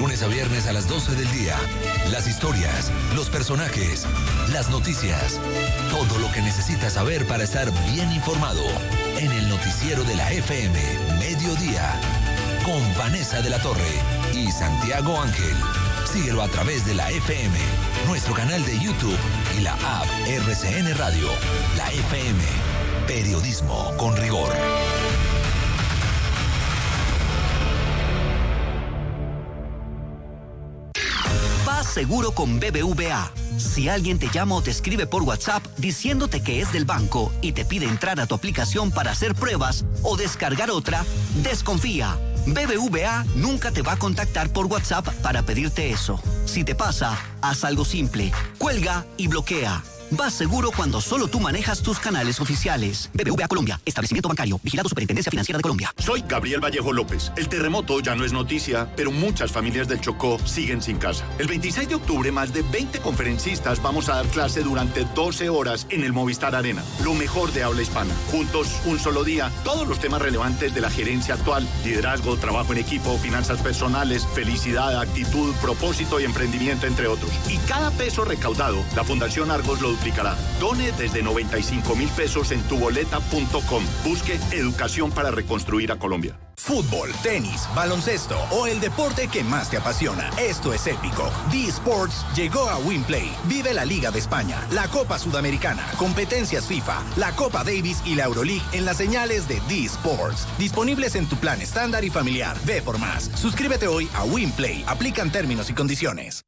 lunes a viernes a las 12 del día. Las historias, los personajes, las noticias. Todo lo que necesitas saber para estar bien informado. En el noticiero de la FM, Mediodía. Con Vanessa de la Torre y Santiago Ángel. Síguelo a través de la FM, nuestro canal de YouTube y la app RCN Radio. La FM. Periodismo con rigor. Vas seguro con BBVA. Si alguien te llama o te escribe por WhatsApp diciéndote que es del banco y te pide entrar a tu aplicación para hacer pruebas o descargar otra, desconfía. BBVA nunca te va a contactar por WhatsApp para pedirte eso. Si te pasa, haz algo simple. Cuelga y bloquea. Vas seguro cuando solo tú manejas tus canales oficiales. BBVA Colombia, establecimiento bancario, vigilado Superintendencia Financiera de Colombia. Soy Gabriel Vallejo López. El terremoto ya no es noticia, pero muchas familias del Chocó siguen sin casa. El 26 de octubre, más de 20 conferencistas vamos a dar clase durante 12 horas en el Movistar Arena. Lo mejor de habla hispana. Juntos, un solo día, todos los temas relevantes de la gerencia actual: liderazgo, trabajo en equipo, finanzas personales, felicidad, actitud, propósito y emprendimiento, entre otros. Y cada peso recaudado, la Fundación Argos lo duplicará. Done desde 95.000 pesos en tuboleta.com. Busque educación para reconstruir a Colombia. Fútbol, tenis, baloncesto o el deporte que más te apasiona. Esto es épico. D-Sports llegó a WinPlay. Vive la Liga de España, la Copa Sudamericana, competencias FIFA, la Copa Davis y la Euroleague en las señales de D-Sports. Disponibles en tu plan estándar y familiar. Ve por más. Suscríbete hoy a WinPlay. Aplican términos y condiciones.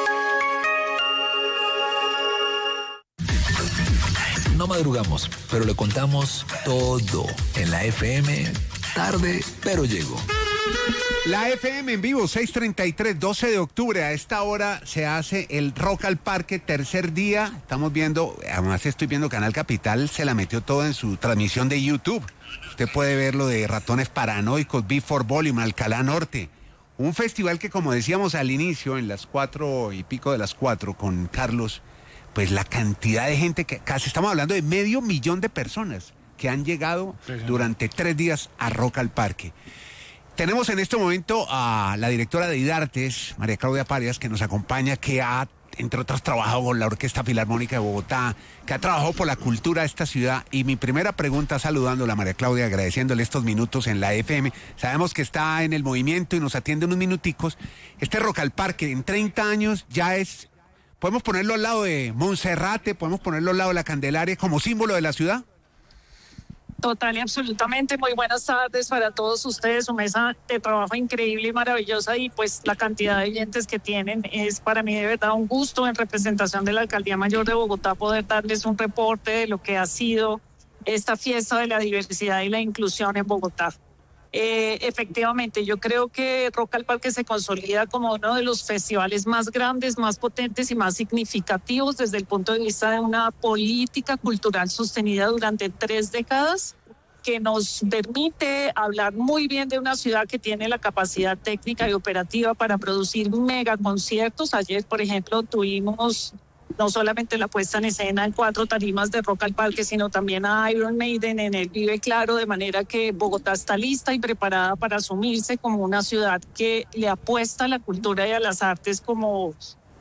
No madrugamos, pero le contamos todo en la FM. Tarde, pero llego. La FM en vivo, 6:33, 12 de octubre. A esta hora se hace el Rock al Parque, tercer día. Estamos viendo, además estoy viendo Canal Capital, se la metió todo en su transmisión de YouTube. Usted puede ver lo de Ratones Paranoicos, Before Volume, Alcalá Norte. Un festival que, como decíamos al inicio, en las 4 y pico de las 4 con Carlos, pues la cantidad de gente que casi estamos hablando de 500,000 de personas que han llegado durante 3 días a Rock al Parque. Tenemos en este momento a la directora de IDARTES, María Claudia Parias, que nos acompaña, que ha, entre otros, trabajado con la Orquesta Filarmónica de Bogotá, que ha trabajado por la cultura de esta ciudad. Y mi primera pregunta, saludándola, María Claudia, agradeciéndole estos minutos en la FM. Sabemos que está en el movimiento y nos atiende unos minuticos. Este Rock al Parque en 30 años ya es... ¿Podemos ponerlo al lado de Monserrate? ¿Podemos ponerlo al lado de la Candelaria como símbolo de la ciudad? Total y absolutamente. Muy buenas tardes para todos ustedes. Su mesa de trabajo increíble y maravillosa, y pues la cantidad de oyentes que tienen es para mí de verdad un gusto, en representación de la Alcaldía Mayor de Bogotá, poder darles un reporte de lo que ha sido esta fiesta de la diversidad y la inclusión en Bogotá. Efectivamente, yo creo que Rock al Parque se consolida como uno de los festivales más grandes, más potentes y más significativos desde el punto de vista de una política cultural sostenida durante 3 décadas, que nos permite hablar muy bien de una ciudad que tiene la capacidad técnica y operativa para producir mega conciertos. Ayer, por ejemplo, tuvimos no solamente la puesta en escena en 4 tarimas de Rock al Parque, sino también a Iron Maiden en el Vive Claro, de manera que Bogotá está lista y preparada para asumirse como una ciudad que le apuesta a la cultura y a las artes como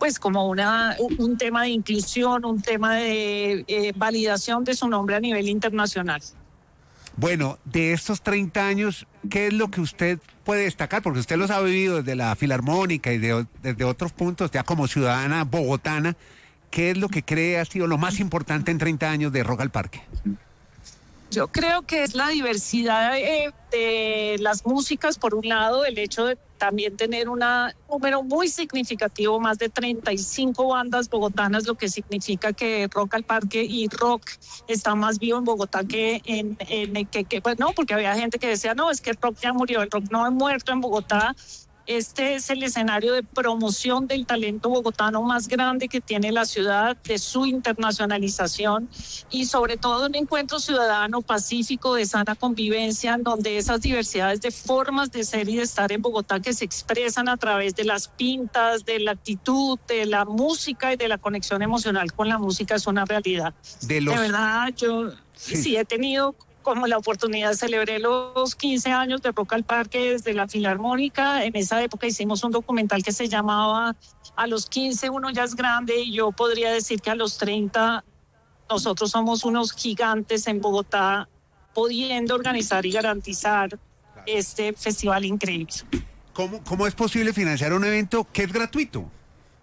un tema de inclusión, un tema de validación de su nombre a nivel internacional. Bueno, de estos 30 años, ¿qué es lo que usted puede destacar? Porque usted los ha vivido desde la Filarmónica y desde otros puntos, ya como ciudadana bogotana. ¿Qué es lo que cree ha sido lo más importante en 30 años de Rock al Parque? Yo creo que es la diversidad de las músicas, por un lado, el hecho de también tener un número muy significativo, más de 35 bandas bogotanas, lo que significa que Rock al Parque y rock está más vivo en Bogotá que pues no, porque había gente que decía, no, es que el rock ya murió, el rock no ha muerto en Bogotá. Este es el escenario de promoción del talento bogotano más grande que tiene la ciudad, de su internacionalización y sobre todo un encuentro ciudadano pacífico de sana convivencia, en donde esas diversidades de formas de ser y de estar en Bogotá que se expresan a través de las pintas, de la actitud, de la música y de la conexión emocional con la música es una realidad. De verdad, yo sí he tenido como la oportunidad, celebré los 15 años de Rock al Parque desde la Filarmónica. En esa época hicimos un documental que se llamaba A los 15 uno ya es grande, y yo podría decir que a los 30 nosotros somos unos gigantes en Bogotá, pudiendo organizar y garantizar este festival increíble. ¿Cómo es posible financiar un evento que es gratuito?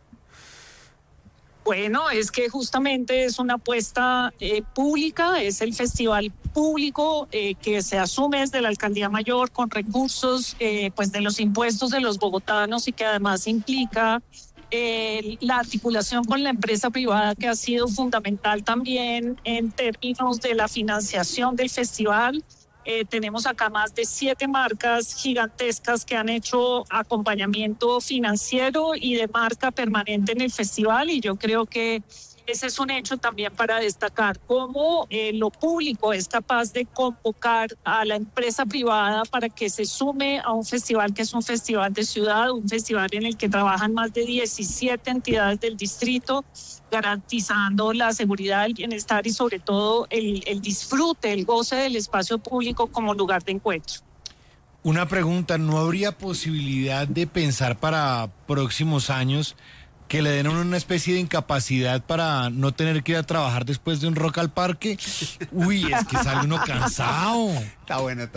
Bueno, es que justamente es una apuesta pública, es el festival público que se asume desde la Alcaldía Mayor con recursos pues de los impuestos de los bogotanos, y que además implica la articulación con la empresa privada, que ha sido fundamental también en términos de la financiación del festival. Tenemos acá más de 7 marcas gigantescas que han hecho acompañamiento financiero y de marca permanente en el festival, y yo creo que ese es un hecho también para destacar cómo lo público es capaz de convocar a la empresa privada para que se sume a un festival que es un festival de ciudad, un festival en el que trabajan más de 17 entidades del distrito, garantizando la seguridad, el bienestar y sobre todo el disfrute, el goce del espacio público como lugar de encuentro. Una pregunta, ¿no habría posibilidad de pensar para próximos años que le den una especie de incapacidad para no tener que ir a trabajar después de un Rock al Parque? Uy, es que sale uno cansado. Está bueno.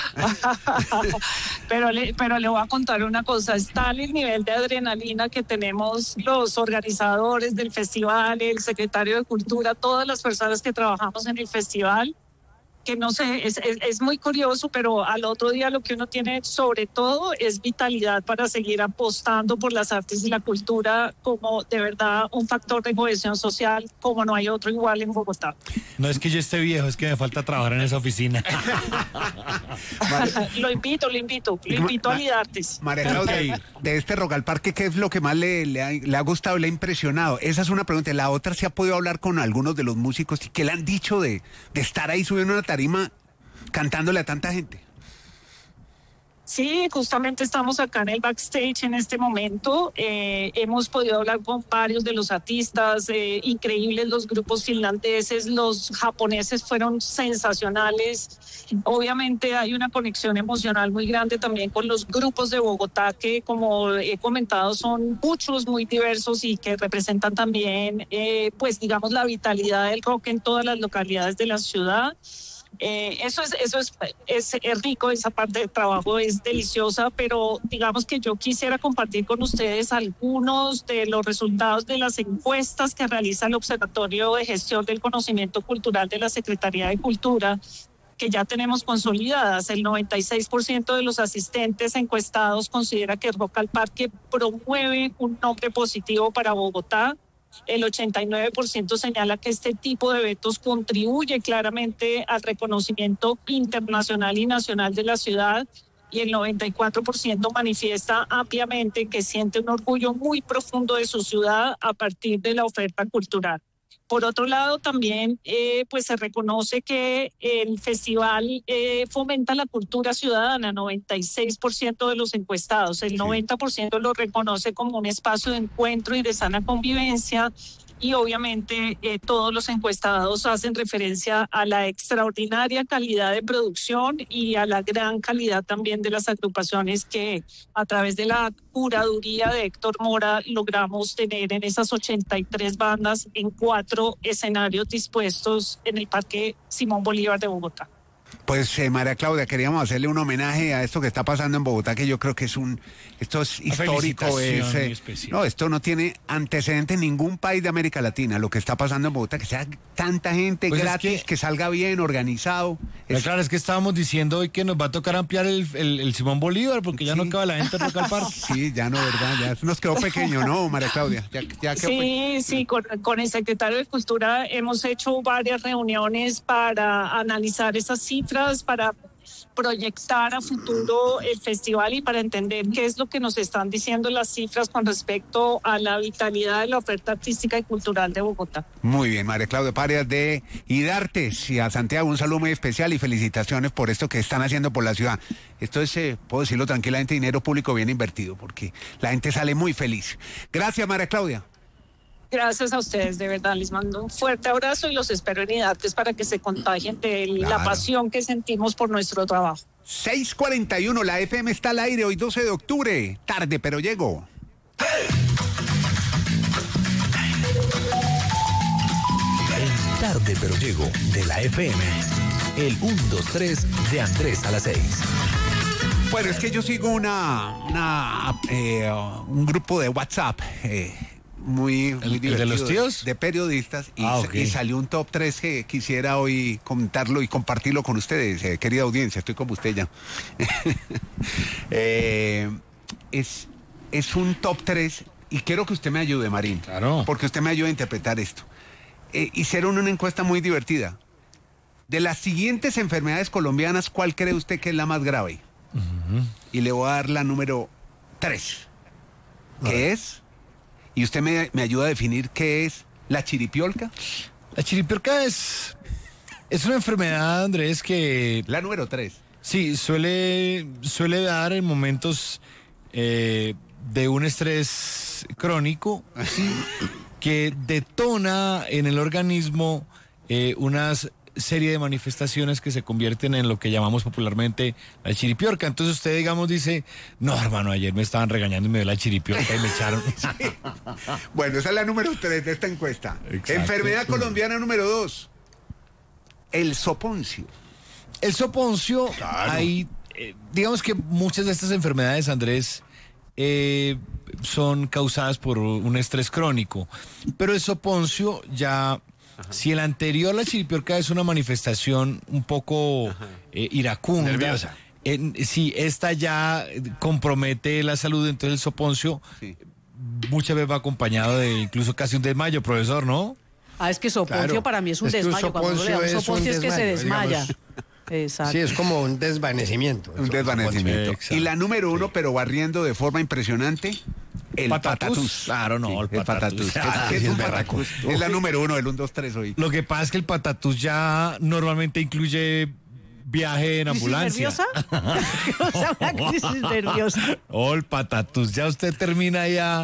Pero le voy a contar una cosa, está el nivel de adrenalina que tenemos los organizadores del festival, el secretario de Cultura, todas las personas que trabajamos en el festival, que no sé, es muy curioso, pero al otro día lo que uno tiene sobre todo es vitalidad para seguir apostando por las artes y la cultura como de verdad un factor de cohesión social como no hay otro igual en Bogotá. No es que yo esté viejo, es que me falta trabajar en esa oficina. Lo invito a Lidartes. María Claudia, de este Rock al Parque, ¿qué es lo que más le ha gustado, le ha impresionado? Esa es una pregunta. La otra, ¿se ha podido hablar con algunos de los músicos y qué le han dicho de estar ahí subiendo una tarima cantándole a tanta gente? Sí, justamente estamos acá en el backstage en este momento. Hemos podido hablar con varios de los artistas, increíbles los grupos finlandeses, los japoneses fueron sensacionales. Obviamente hay una conexión emocional muy grande también con los grupos de Bogotá, que como he comentado son muchos, muy diversos y que representan también, pues digamos, la vitalidad del rock en todas las localidades de la ciudad. Eso es rico, esa parte del trabajo es deliciosa, pero digamos que yo quisiera compartir con ustedes algunos de los resultados de las encuestas que realiza el Observatorio de Gestión del Conocimiento Cultural de la Secretaría de Cultura, que ya tenemos consolidadas. El 96% de los asistentes encuestados considera que Rock al Parque promueve un nombre positivo para Bogotá. El 89% señala que este tipo de eventos contribuye claramente al reconocimiento internacional y nacional de la ciudad, y el 94% manifiesta ampliamente que siente un orgullo muy profundo de su ciudad a partir de la oferta cultural. Por otro lado, también pues se reconoce que el festival fomenta la cultura ciudadana, 96% de los encuestados, el 90% lo reconoce como un espacio de encuentro y de sana convivencia, y obviamente todos los encuestados hacen referencia a la extraordinaria calidad de producción y a la gran calidad también de las agrupaciones que a través de la curaduría de Héctor Mora logramos tener en esas 83 bandas en 4 escenarios dispuestos en el Parque Simón Bolívar de Bogotá. Pues María Claudia, queríamos hacerle un homenaje a esto que está pasando en Bogotá, que yo creo que esto es histórico. No, esto no tiene antecedente en ningún país de América Latina, lo que está pasando en Bogotá, que sea tanta gente pues gratis, que salga bien, organizado. Claro, es que estábamos diciendo hoy que nos va a tocar ampliar el Simón Bolívar, porque ya no cabe la gente en Rock al Parque. Sí, ya no, ¿verdad? Ya nos quedó pequeño, ¿no, María Claudia? Sí, con el secretario de Cultura hemos hecho varias reuniones para analizar esas cifras, para proyectar a futuro el festival y para entender qué es lo que nos están diciendo las cifras con respecto a la vitalidad de la oferta artística y cultural de Bogotá. Muy bien, María Claudia Parias de Lidartes, y a Santiago un saludo muy especial y felicitaciones por esto que están haciendo por la ciudad. Esto es, puedo decirlo tranquilamente, dinero público bien invertido, porque la gente sale muy feliz. Gracias, María Claudia. Gracias a ustedes, de verdad, les mando un fuerte abrazo y los espero en Idates para que se contagien de la Claro. pasión que sentimos por nuestro trabajo. 6:41, la FM está al aire hoy 12 de octubre. Tarde, pero llego. En Tarde pero llego de la FM. El 1, 2, 3 de Andrés a las 6. Bueno, es que yo sigo un grupo de WhatsApp muy ¿El divertido. de los tíos? De periodistas. Y, Ok. y salió un top 3 que quisiera hoy comentarlo y compartirlo con ustedes, querida audiencia. Estoy como usted ya. Es un top 3 y quiero que usted me ayude, Marín. Claro. Porque usted me ayuda a interpretar esto. Hicieron una encuesta muy divertida. De las siguientes enfermedades colombianas, ¿cuál cree usted que es la más grave? Y le voy a dar la número 3. ¿Qué es? Y usted me ayuda a definir qué es la chiripiolca. La chiripiorca es una enfermedad, Andrés, que La número 3. sí suele dar en momentos de un estrés crónico, ¿sí? Que detona en el organismo una serie de manifestaciones que se convierten en lo que llamamos popularmente la chiripiorca. Entonces usted, digamos, dice, no, hermano, ayer me estaban regañando y me dio la chiripiorca y me echaron. Bueno, esa es la número 3 de esta encuesta. Exacto. Enfermedad colombiana número 2. El soponcio. El soponcio, hay, digamos que muchas de estas enfermedades, Andrés, son causadas por un estrés crónico, pero el soponcio ya, si el anterior, la chiripiorca, es una manifestación un poco iracunda, Nerviosa. Si esta ya compromete la salud, entonces el soponcio Sí. muchas veces va acompañado de incluso casi un desmayo, profesor, ¿no? Es que soponcio Claro. para mí es un Es que un desmayo. Cuando uno le da un soponcio es un soponcio es que se desmayo, desmaya. digamos. Exacto. Sí, es como un desvanecimiento. Un desvanecimiento. Exacto. Y la número 1, pero barriendo de forma impresionante, el patatús. Claro, no, Sí, el patatús. ¿Qué sí, es es un berraco. patatús? Es la número 1 del 1, 2, 3 hoy. Lo que pasa es que el patatús ya normalmente incluye viaje en ¿Crisis ambulancia. nerviosa? O sea, una crisis nerviosa. Oh, el patatús, ya usted termina ya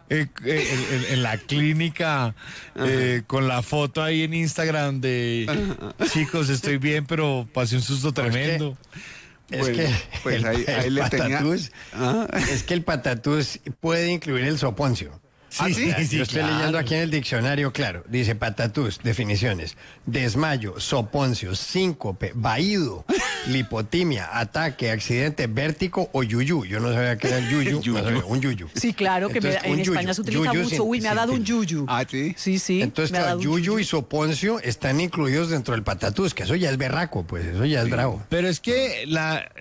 en la clínica con la foto ahí en Instagram de chicos, estoy bien, pero pasé un susto tremendo. Es Bueno, que pues ahí el le tenía- patatús, Ah. es que el patatús puede incluir el soponcio. ¿Ah, sí? Yo estoy claro. leyendo aquí en el diccionario, claro, dice patatús, definiciones: desmayo, soponcio, síncope, vaído, lipotimia, ataque, accidente, vértigo o yuyu. Yo no sabía que era el yuyu, no sabía, un yuyu. Sí, claro, que Entonces, en un España yuyu. se utiliza Yuyu mucho. sin- Uy, me ha sin dado un tilde. yuyu. Ah, sí. Sí, sí. Entonces, me ha claro, dado un yuyu y soponcio están incluidos dentro del patatús, que eso ya es berraco, pues eso ya es bravo. Pero es que la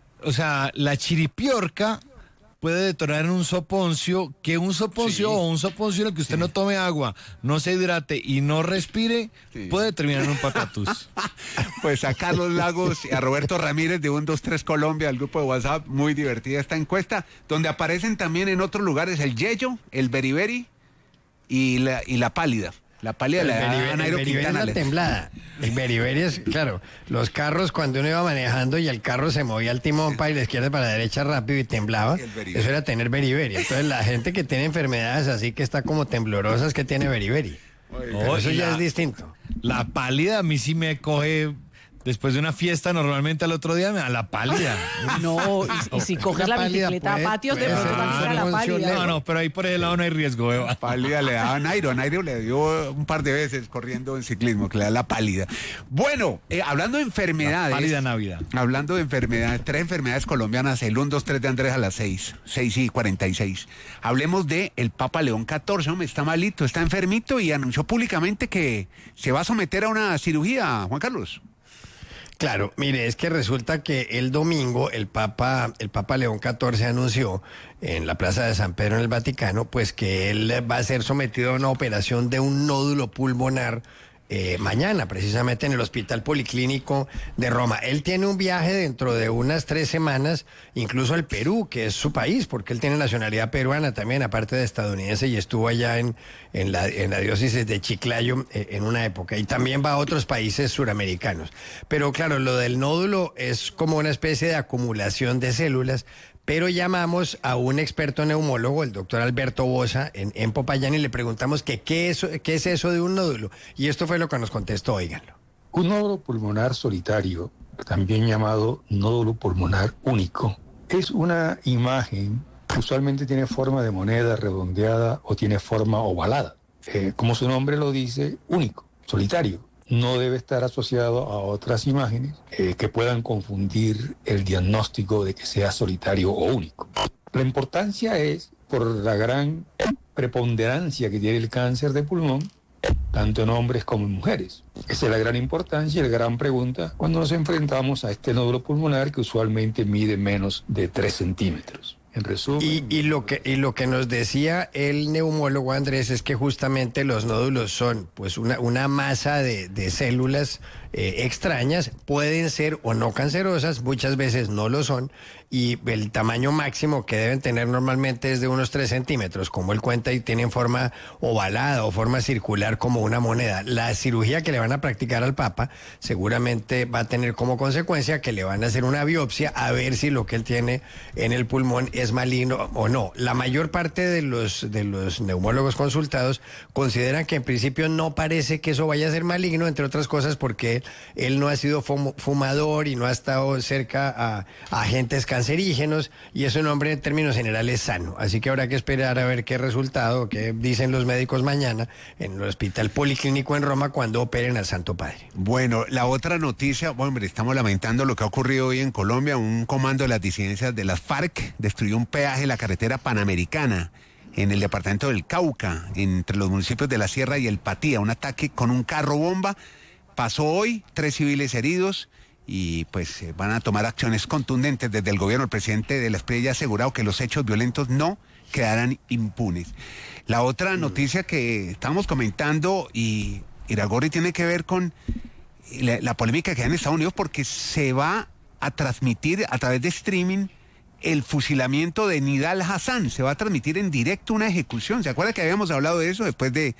chiripiorca puede detonar en un soponcio, que un soponcio o un soponcio en el que usted no tome agua, no se hidrate y no respire, Sí. puede terminar en un patatús. Pues a Carlos Lagos y a Roberto Ramírez de 1, 2, 3 Colombia, al grupo de WhatsApp, muy divertida esta encuesta, donde aparecen también en otros lugares el yeyo, el beriberi y la pálida. La pálida la da El Nairo beriberi es Quintana. la temblada. El beriberi es, claro, los carros cuando uno iba manejando y el carro se movía al timón para ir de izquierda para la derecha rápido y temblaba, El beriberi. eso era tener beriberi. Entonces la gente que tiene enfermedades así que está como temblorosa es que tiene beriberi. Pero eso y ya la- es distinto. La pálida a mí sí me coge, después de una fiesta, normalmente al otro día me da la pálida. No, y si coges la Una pálida bicicleta puede- a patios, de puede pronto ser también te da la un pálida. funcionario. No, pero ahí por ese lado no hay riesgo, Eva. Pálida le daba a Nairo. A Nairo le dio un par de veces corriendo en ciclismo, que le da la pálida. Bueno, hablando de enfermedades. La pálida Navidad. Hablando de enfermedades, 3 enfermedades colombianas, el 1, 2, 3 de Andrés a las 6:46. Hablemos de el Papa León XIV, hombre, está malito, está enfermito y anunció públicamente que se va a someter a una cirugía, Juan Carlos. Claro, mire, es que resulta que el domingo el Papa León XIV anunció en la Plaza de San Pedro en el Vaticano, pues que él va a ser sometido a una operación de un nódulo pulmonar mañana, precisamente en el Hospital Policlínico de Roma. Él tiene un viaje dentro de unas 3 semanas, incluso al Perú, que es su país, porque él tiene nacionalidad peruana también, aparte de estadounidense, y estuvo allá en la diócesis de Chiclayo en una época. Y también va a otros países suramericanos. Pero claro, lo del nódulo es como una especie de acumulación de células, pero llamamos a un experto neumólogo, el doctor Alberto Boza, en Popayán, y le preguntamos que qué es eso de un nódulo. Y esto fue lo que nos contestó, óiganlo. Un nódulo pulmonar solitario, también llamado nódulo pulmonar único, es una imagen, usualmente tiene forma de moneda redondeada o tiene forma ovalada. Como su nombre lo dice, único, solitario. No debe estar asociado a otras imágenes que puedan confundir el diagnóstico de que sea solitario o único. La importancia es por la gran preponderancia que tiene el cáncer de pulmón, tanto en hombres como en mujeres. Esa es la gran importancia y la gran pregunta cuando nos enfrentamos a este nódulo pulmonar que usualmente mide menos de 3 centímetros. En resumen... Y lo que nos decía el neumólogo Andrés es que justamente los nódulos son pues una masa de células extrañas, pueden ser o no cancerosas, muchas veces no lo son, y el tamaño máximo que deben tener normalmente es de unos 3 centímetros, como él cuenta, y tienen forma ovalada o forma circular como una moneda. La cirugía que le van a practicar al Papa seguramente va a tener como consecuencia que le van a hacer una biopsia a ver si lo que él tiene en el pulmón es maligno o no. La mayor parte de los neumólogos consultados consideran que en principio no parece que eso vaya a ser maligno, entre otras cosas porque él no ha sido fumador y no ha estado cerca a agentes cancerígenos, y es un hombre en términos generales sano. Así que habrá que esperar a ver qué resultado, qué dicen los médicos mañana en el Hospital Policlínico en Roma cuando operen al Santo Padre. Bueno, la otra noticia, hombre, estamos lamentando lo que ha ocurrido hoy en Colombia. Un comando de las disidencias de las FARC destruyó un peaje en la carretera Panamericana en el departamento del Cauca, entre los municipios de La Sierra y El Patía. Un ataque con un carro bomba pasó hoy, 3 civiles heridos, y pues van a tomar acciones contundentes desde el gobierno. El presidente de la SPRI ya ha asegurado que los hechos violentos no quedarán impunes. La otra noticia que estamos comentando, y Iragorri, tiene que ver con la polémica que hay en Estados Unidos, porque se va a transmitir a través de streaming el fusilamiento de Nidal Hassan. Se va a transmitir en directo una ejecución. ¿Se acuerda que habíamos hablado de eso después de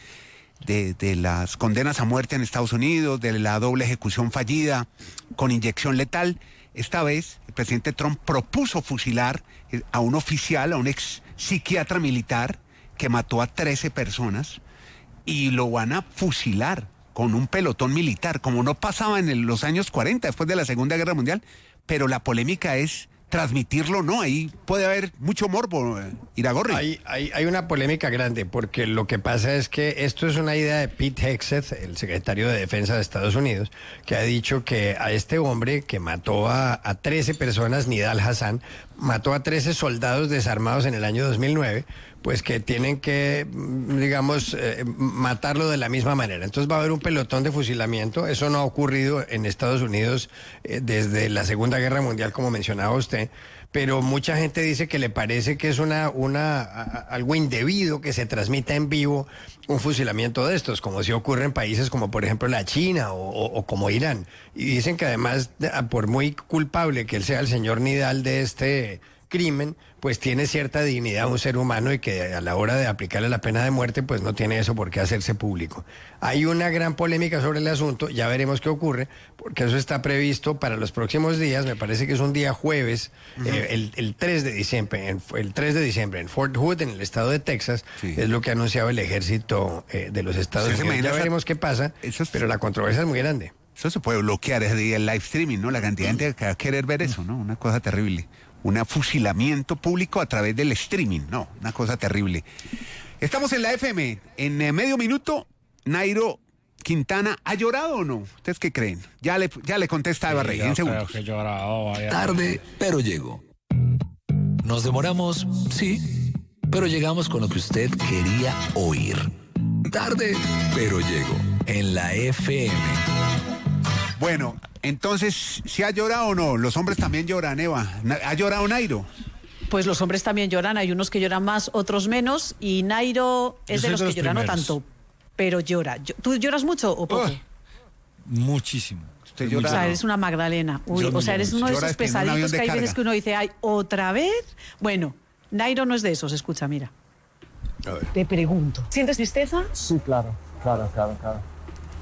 las condenas a muerte en Estados Unidos, de la doble ejecución fallida con inyección letal? Esta vez el presidente Trump propuso fusilar a un oficial, a un ex psiquiatra militar que mató a 13 personas, y lo van a fusilar con un pelotón militar, como no pasaba en los años 40, después de la Segunda Guerra Mundial. Pero la polémica es transmitirlo, ¿no? Ahí puede haber mucho morbo, Iragorri. Hay una polémica grande, porque lo que pasa es que esto es una idea de Pete Hegseth, el secretario de Defensa de Estados Unidos, que ha dicho que a este hombre que mató a 13 personas, Nidal Hassan, mató a 13 soldados desarmados en el año 2009, pues que tienen que, digamos, matarlo de la misma manera. Entonces va a haber un pelotón de fusilamiento. Eso no ha ocurrido en Estados Unidos desde la Segunda Guerra Mundial, como mencionaba usted, pero mucha gente dice que le parece que es algo indebido que se transmita en vivo un fusilamiento de estos, como si ocurre en países como por ejemplo la China o como Irán. Y dicen que además, por muy culpable que él sea el señor Nidal de este crimen, pues tiene cierta dignidad un ser humano, y que a la hora de aplicarle la pena de muerte, pues no tiene eso por qué hacerse público. Hay una gran polémica sobre el asunto, ya veremos qué ocurre, porque eso está previsto para los próximos días. Me parece que es un día jueves, el 3 de diciembre, en Fort Hood, en el estado de Texas, sí. Es lo que ha anunciado el ejército de los Estados Unidos. Ya veremos qué pasa, pero la controversia es muy grande. Eso se puede bloquear, es el live streaming, ¿no? La cantidad de gente que va a querer ver eso, ¿no? Una cosa terrible. Un fusilamiento público a través del streaming, no, una cosa terrible. Estamos en la FM, en medio minuto. Nairo Quintana, ¿ha llorado o no? ¿Ustedes qué creen? Ya le contesta Eva Rey en segundos. Tarde, pero llego. Nos demoramos, sí, pero llegamos con lo que usted quería oír. Tarde, pero llego, en la FM. Bueno, entonces, ¿si ha llorado o no? Los hombres también lloran, Eva. ¿Ha llorado Nairo? Pues los hombres también lloran, hay unos que lloran más, otros menos, y Nairo es de los que lloran no tanto, pero llora. ¿Tú lloras mucho o poco? Muchísimo. ¿Usted llora? O sea, eres una Magdalena. Uy, o sea, eres uno de esos pesaditos que hay veces que uno dice, ay, ¿otra vez? Bueno, Nairo no es de esos, escucha, mira. Te pregunto, ¿sientes tristeza? Sí, claro.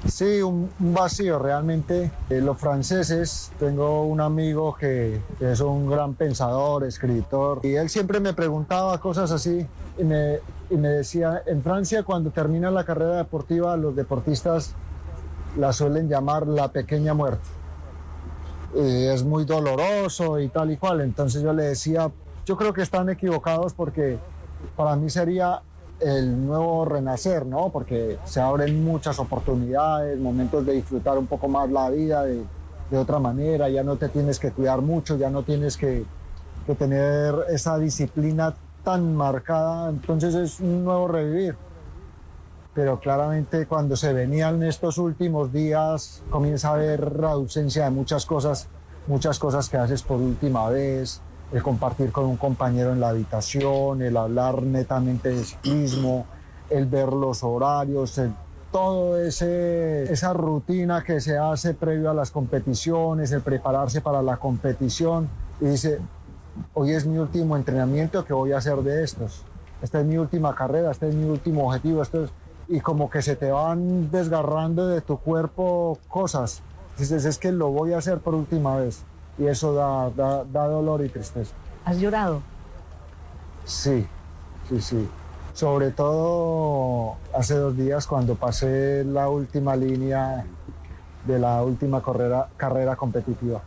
Sí, un vacío realmente. Los franceses, tengo un amigo que es un gran pensador, escritor, y él siempre me preguntaba cosas así y me decía, en Francia cuando termina la carrera deportiva los deportistas la suelen llamar la pequeña muerte. Es muy doloroso y tal y cual, entonces yo le decía, yo creo que están equivocados porque para mí sería el nuevo renacer, ¿no? Porque se abren muchas oportunidades, momentos de disfrutar un poco más la vida de otra manera, ya no te tienes que cuidar mucho, ya no tienes que tener esa disciplina tan marcada, entonces es un nuevo revivir. Pero claramente cuando se venían estos últimos días comienza a haber la ausencia de muchas cosas que haces por última vez, el compartir con un compañero en la habitación, el hablar netamente de ciclismo, el ver los horarios, todo esa rutina que se hace previo a las competiciones, el prepararse para la competición, y dice, hoy es mi último entrenamiento, ¿qué voy a hacer de estos? Esta es mi última carrera, este es mi último objetivo, y como que se te van desgarrando de tu cuerpo cosas. Dices, es que lo voy a hacer por última vez. Y eso da dolor y tristeza. ¿Has llorado? Sí. Sobre todo hace 2 días cuando pasé la última línea de la última carrera competitiva.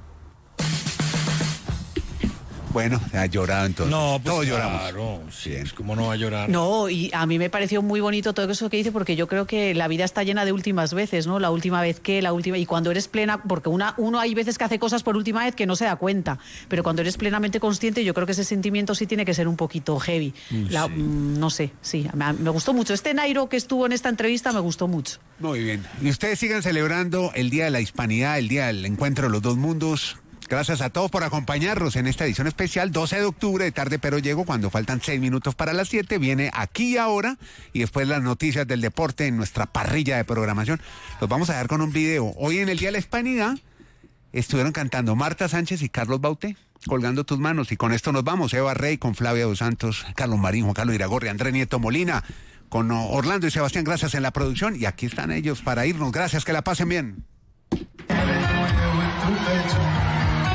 Bueno, ha llorado entonces. No, pues todos claro, lloramos. sí, ¿cómo no va a llorar? No, y a mí me pareció muy bonito todo eso que dice, porque yo creo que la vida está llena de últimas veces, ¿no? La última vez y cuando eres plena, porque uno hay veces que hace cosas por última vez que no se da cuenta, pero cuando eres plenamente consciente, yo creo que ese sentimiento sí tiene que ser un poquito heavy. No sé, sí, me gustó mucho. Nairo que estuvo en esta entrevista me gustó mucho. Muy bien. Y ustedes sigan celebrando el Día de la Hispanidad, el Día del Encuentro de los Dos Mundos. Gracias a todos por acompañarnos en esta edición especial, 12 de octubre, de Tarde Pero Llego, cuando faltan 6 minutos para las 7, viene Aquí y Ahora, y después las noticias del deporte en nuestra parrilla de programación. Los vamos a dejar con un video. Hoy en el Día de la Hispanidad estuvieron cantando Marta Sánchez y Carlos Bauté, Colgando tus manos, y con esto nos vamos. Eva Rey con Flavia Dos Santos, Carlos Marín, Juan Carlos Iragorri, Andrés Nieto Molina, con Orlando y Sebastián, gracias en la producción, y aquí están ellos para irnos. Gracias, que la pasen bien.